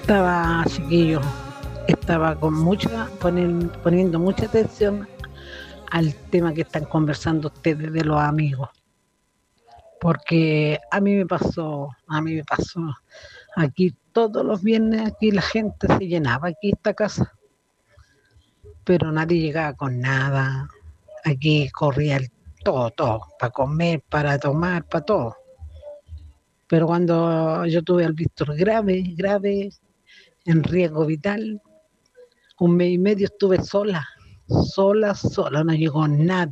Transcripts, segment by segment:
Estaba chiquillo, estaba poniendo mucha atención al tema que están conversando ustedes de los amigos, porque a mí me pasó, aquí todos los viernes, aquí la gente se llenaba aquí esta casa, pero nadie llegaba con nada, aquí corría todo, para comer, para tomar, para todo. Pero cuando yo tuve al Víctor grave, en riesgo vital, un mes y medio estuve sola, no llegó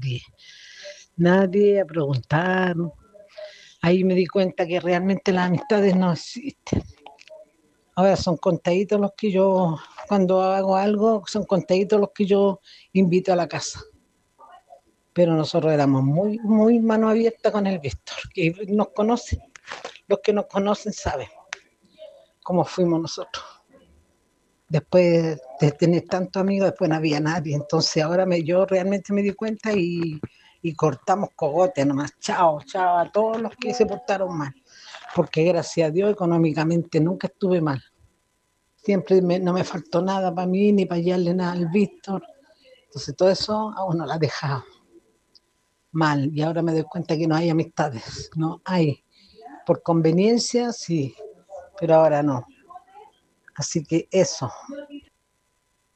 nadie a preguntar. Ahí me di cuenta que realmente las amistades no existen. Ahora son contaditos los que yo, cuando hago algo, son contaditos los que yo invito a la casa. Pero nosotros éramos muy mano abierta con el Víctor, que nos conoce, los que nos conocen saben cómo fuimos nosotros. Después de tener tantos amigos, después no había nadie. Entonces ahora yo realmente me di cuenta y cortamos cogote nomás. Chao, chao a todos los que se portaron mal. Porque gracias a Dios económicamente nunca estuve mal. Siempre no me faltó nada para mí, ni para hallarle nada al Víctor. Entonces todo eso a uno la ha dejado mal. Y ahora me doy cuenta que no hay amistades. No hay. Por conveniencia sí, pero ahora no. Así que eso.